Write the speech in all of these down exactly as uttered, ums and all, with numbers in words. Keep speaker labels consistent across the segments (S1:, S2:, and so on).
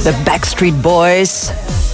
S1: De Backstreet Boys.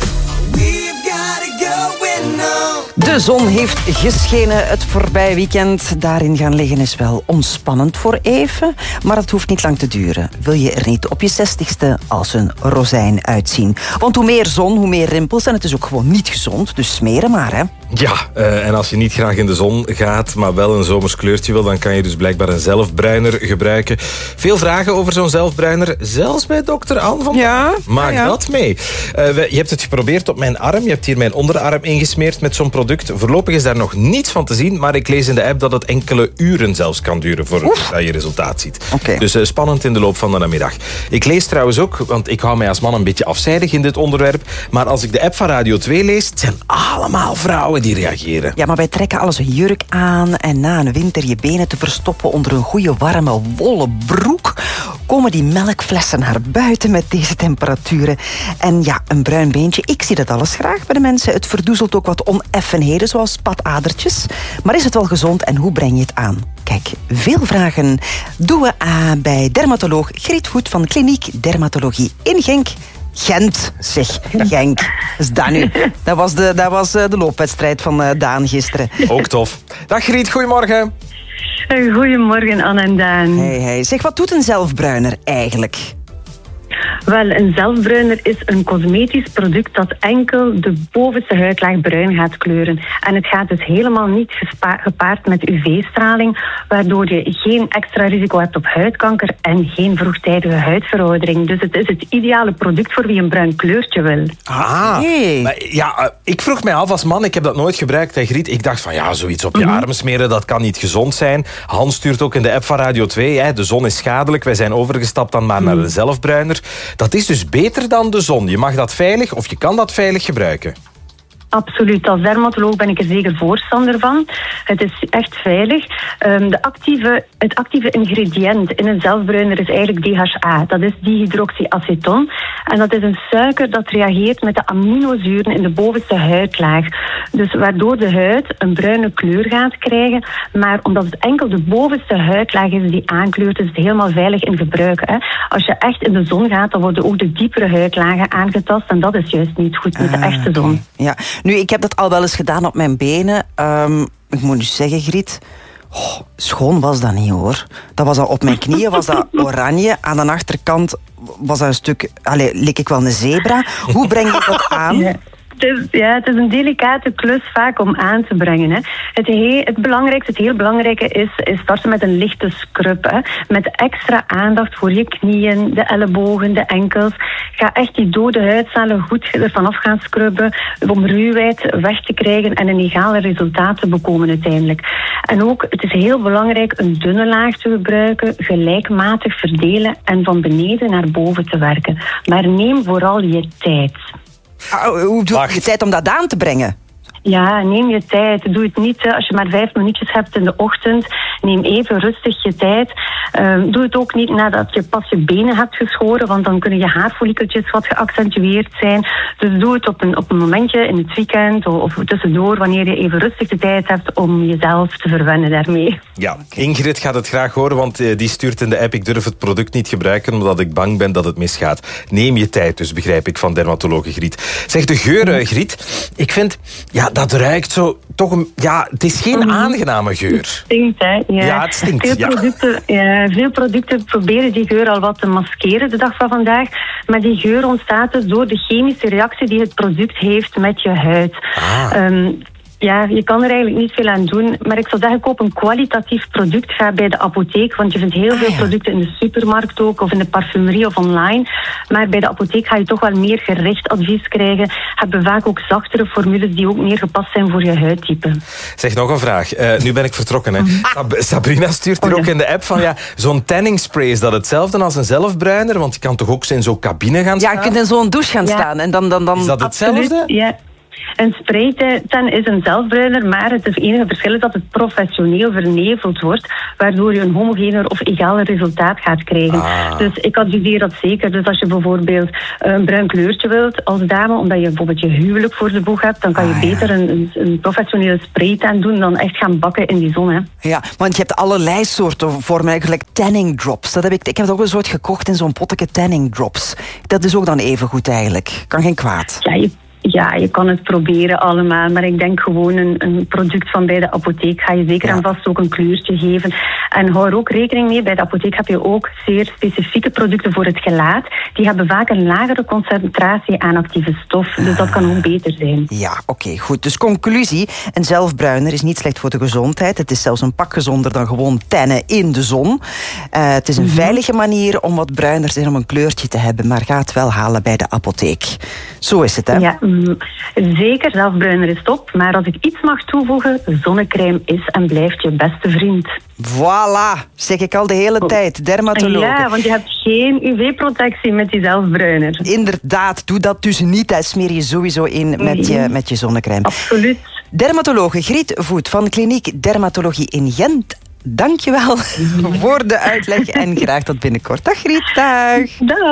S1: De zon heeft geschenen het voorbije weekend. Daarin gaan liggen is wel ontspannend voor even. Maar het hoeft niet lang te duren. Wil je er niet op je zestigste als een rozijn uitzien. Want hoe meer zon, hoe meer rimpels. En het is ook gewoon niet gezond. Dus smeren maar, hè.
S2: Ja, uh, en als je niet graag in de zon gaat, maar wel een zomers kleurtje wil, dan kan je dus blijkbaar een zelfbruiner gebruiken. Veel vragen over zo'n zelfbruiner, zelfs bij dokter Anne van...
S1: Ja,
S2: Maak
S1: ja.
S2: dat mee. Uh, we, je hebt het geprobeerd op mijn arm. Je hebt hier mijn onderarm ingesmeerd met zo'n product. Voorlopig is daar nog niets van te zien, maar ik lees in de app dat het enkele uren zelfs kan duren voordat je resultaat ziet.
S1: Okay.
S2: Dus uh, spannend in de loop van de namiddag. Ik lees trouwens ook, want ik hou mij als man een beetje afzijdig in dit onderwerp, maar als ik de app van Radio twee lees, het zijn allemaal vrouwen die reageren.
S1: Ja, maar wij trekken alles een jurk aan en na een winter je benen te verstoppen onder een goede warme wollen broek, komen die melkflessen naar buiten met deze temperaturen. En ja, een bruin beentje, ik zie dat alles graag bij de mensen. Het verdoezelt ook wat oneffenheden, zoals spatadertjes. Maar is het wel gezond en hoe breng je het aan? Kijk, veel vragen doen we aan bij dermatoloog Griet Voet van Kliniek Dermatologie in Genk. Gent, zeg, Genk. Dat is dat nu. Dat was de, dat was de loopwedstrijd van Daan gisteren.
S2: Ook tof. Dag Griet, goedemorgen.
S3: Goedemorgen, Anne en Daan.
S1: Hey, hey. Zeg, wat doet een zelfbruiner eigenlijk?
S3: Wel, een zelfbruiner is een cosmetisch product dat enkel de bovenste huidlaag bruin gaat kleuren. En het gaat dus helemaal niet gespa- gepaard met U V-straling, waardoor je geen extra risico hebt op huidkanker en geen vroegtijdige huidveroudering. Dus het is het ideale product voor wie een bruin kleurtje wil.
S2: Ah,
S1: hey.
S2: maar ja, uh, ik vroeg mij af als man, ik heb dat nooit gebruikt, hè, Griet. Ik dacht van ja, zoiets op je mm-hmm. arm smeren, dat kan niet gezond zijn. Hans stuurt ook in de app van Radio twee, hè, de zon is schadelijk. Wij zijn overgestapt dan maar mm. naar de zelfbruiner. Dat is dus beter dan de zon. Je mag dat veilig, of je kan dat veilig gebruiken.
S3: Absoluut. Als dermatoloog ben ik er zeker voorstander van. Het is echt veilig. Um, de actieve, het actieve ingrediënt in een zelfbruiner is eigenlijk D H A. Dat is dihydroxyaceton. En dat is een suiker dat reageert met de aminozuren in de bovenste huidlaag. Dus waardoor de huid een bruine kleur gaat krijgen. Maar omdat het enkel de bovenste huidlaag is die aankleurt, is het helemaal veilig in gebruik. Hè. Als je echt in de zon gaat, dan worden ook de diepere huidlagen aangetast. En dat is juist niet goed met de
S1: ah,
S3: echte zon.
S1: Okay. Ja. Nu, ik heb dat al wel eens gedaan op mijn benen. Um, ik moet nu zeggen, Griet, oh, schoon was dat niet, hoor. Dat was al op mijn knieën, was dat oranje. Aan de achterkant was dat een stuk... Allee, leek ik wel een zebra. Hoe breng je dat aan?
S3: Ja. Het is, ja, het is een delicate klus vaak om aan te brengen. Hè. Het, he, het belangrijkste, het heel belangrijke is, is starten met een lichte scrub. Hè. Met extra aandacht voor je knieën, de ellebogen, de enkels. Ga echt die dode huidcellen goed ervan af gaan scrubben om ruwheid weg te krijgen en een egale resultaat te bekomen uiteindelijk. En ook, het is heel belangrijk een dunne laag te gebruiken, gelijkmatig verdelen en van beneden naar boven te werken. Maar neem vooral je tijd.
S1: Ah, hoe doe je tijd om dat aan te brengen?
S3: Ja, neem je tijd. Doe het niet als je maar vijf minuutjes hebt in de ochtend. Neem even rustig je tijd. Um, doe het ook niet nadat je pas je benen hebt geschoren, want dan kunnen je haarfollikeltjes wat geaccentueerd zijn. Dus doe het op een, op een momentje in het weekend of, of tussendoor, wanneer je even rustig de tijd hebt om jezelf te verwennen daarmee.
S2: Ja, Ingrid gaat het graag horen, want uh, die stuurt in de app: ik durf het product niet gebruiken omdat ik bang ben dat het misgaat. Neem je tijd dus, begrijp ik, van dermatologe Griet. Zeg, de geur, uh, Griet, ik vind... Ja, dat ruikt zo toch een... Ja, het is geen mm-hmm. aangename geur.
S3: Het stinkt, hè? Ja,
S2: ja het stinkt.
S3: Veel,
S2: ja.
S3: Producten, ja, veel producten proberen die geur al wat te maskeren de dag van vandaag. Maar die geur ontstaat dus door de chemische reactie die het product heeft met je huid.
S2: Ah.
S3: Um, Ja, je kan er eigenlijk niet veel aan doen. Maar ik zou zeggen, koop een kwalitatief product. Ga bij de apotheek, want je vindt heel veel ah, ja. producten in de supermarkt ook, of in de parfumerie of online. Maar bij de apotheek ga je toch wel meer gericht advies krijgen. Hebben vaak ook zachtere formules die ook meer gepast zijn voor je huidtype.
S2: Zeg, nog een vraag. Uh, nu ben ik vertrokken, hè. Sab- Sabrina stuurt hier oh, ja. ook in de app van, ja, zo'n tanning spray, is dat hetzelfde als een zelfbruiner? Want je kan toch ook in zo'n cabine gaan staan?
S1: Ja, je kunt in zo'n douche gaan ja. staan. En dan, dan, dan...
S2: Is dat hetzelfde?
S3: Absoluut, ja. Een spraytan is een zelfbruiner, maar het enige verschil is dat het professioneel verneveld wordt, waardoor je een homogener of egaler resultaat gaat krijgen.
S2: Ah.
S3: Dus ik adviseer dat zeker. Dus als je bijvoorbeeld een bruin kleurtje wilt als dame, omdat je bijvoorbeeld je huwelijk voor de boeg hebt, dan kan je
S1: Ah, ja.
S3: beter een, een, een professionele spraytan doen dan echt gaan bakken in die zon. Hè.
S1: Ja, want je hebt allerlei soorten vormen, gelijk tanning drops. Dat heb ik, ik heb het ook eens ooit gekocht in zo'n potje tanning drops. Dat is ook dan even goed eigenlijk. Kan geen kwaad.
S3: Ja, je, ja, je kan het proberen allemaal, maar ik denk gewoon een, een product van bij de apotheek ga je zeker
S1: Ja.
S3: en vast ook een kleurtje geven. En hou er ook rekening mee, bij de apotheek heb je ook zeer specifieke producten voor het gelaat. Die hebben vaak een lagere concentratie aan actieve stof, dus dat kan ook beter zijn.
S1: Ja, oké, goed. Dus conclusie, een zelfbruiner is niet slecht voor de gezondheid. Het is zelfs een pak gezonder dan gewoon tannen in de zon. Uh, het is een
S3: Mm-hmm.
S1: veilige manier om wat bruiner te zijn, om een kleurtje te hebben, maar ga het wel halen bij de apotheek. Zo is het, hè?
S3: Ja, mm, zeker, zelfbruiner is top, maar als ik iets mag toevoegen, zonnecrème is en blijft je beste vriend.
S1: Voilà, zeg ik al de hele tijd. Dermatologen.
S3: Ja, want je hebt geen U V-protectie met die zelfbruiner.
S1: Inderdaad, doe dat dus niet. Dat smeer je sowieso in met je, met je zonnecrème.
S3: Absoluut.
S1: Dermatologe Griet Voet van Kliniek Dermatologie in Gent. Dank je wel voor de uitleg en graag tot binnenkort. Dag Griet, dag.
S3: Dag.